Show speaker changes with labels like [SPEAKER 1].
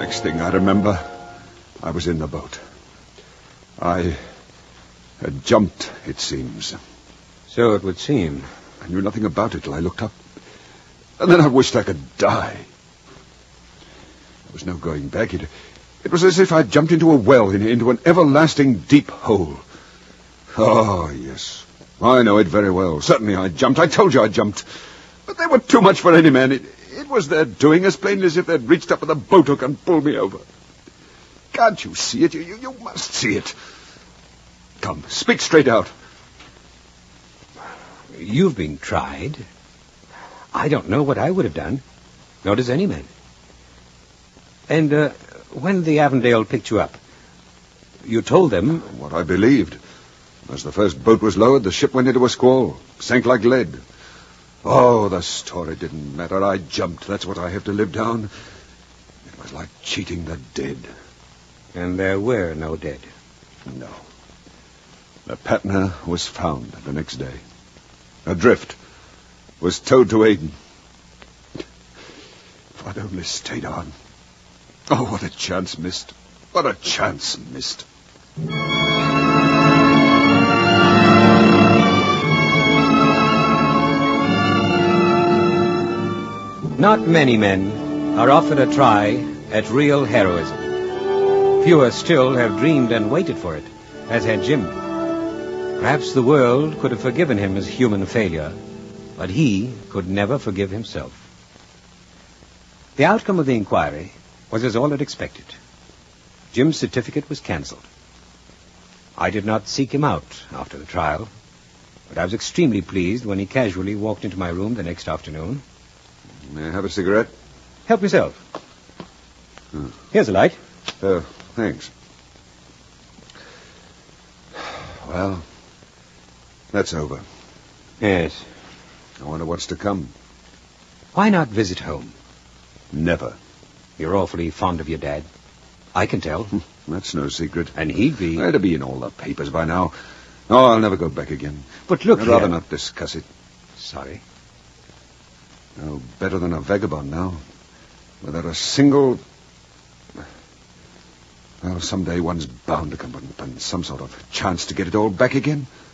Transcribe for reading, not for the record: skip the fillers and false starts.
[SPEAKER 1] Next thing I remember, I was in the boat. I had jumped, it seems.
[SPEAKER 2] So it would seem.
[SPEAKER 1] I knew nothing about it till I looked up. And then I wished I could die. There was no going back. It was as if I'd jumped into a well, into an everlasting deep hole. Oh, yes. I know it very well. Certainly I jumped. I told you I jumped. But they were too much for any man. It was their doing, as plainly as if they'd reached up with a boat hook and pulled me over. Can't you see it? You must see it. Come, speak straight out.
[SPEAKER 2] You've been tried. I don't know what I would have done. Nor does any man. And when the Avondale picked you up, you told them...
[SPEAKER 1] What I believed. As the first boat was lowered, the ship went into a squall. Sank like lead. Oh, the story didn't matter. I jumped. That's what I have to live down. It was like cheating the dead.
[SPEAKER 2] And there were no dead.
[SPEAKER 1] No. The Patna was found the next day. Adrift. Was towed to Aden. If I'd only stayed on. Oh, what a chance missed. What a chance missed.
[SPEAKER 2] Not many men are offered a try at real heroism. Fewer still have dreamed and waited for it, as had Jim. Perhaps the world could have forgiven him his human failure, but he could never forgive himself. The outcome of the inquiry was as all had expected. Jim's certificate was cancelled. I did not seek him out after the trial, but I was extremely pleased when he casually walked into my room the next afternoon.
[SPEAKER 1] May I have a cigarette?
[SPEAKER 2] Help yourself. Here's a light.
[SPEAKER 1] Thanks. Well, that's over.
[SPEAKER 2] Yes.
[SPEAKER 1] I wonder what's to come.
[SPEAKER 2] Why not visit home?
[SPEAKER 1] Never.
[SPEAKER 2] You're awfully fond of your dad. I can tell.
[SPEAKER 1] That's no secret.
[SPEAKER 2] And he'd be...
[SPEAKER 1] It'd be in all the papers by now. Oh, I'll never go back again.
[SPEAKER 2] But look
[SPEAKER 1] I'd
[SPEAKER 2] here.
[SPEAKER 1] rather not discuss it.
[SPEAKER 2] Sorry.
[SPEAKER 1] No better than a vagabond now. Without a single... Well, someday one's bound to come upon some sort of chance to get it all back again.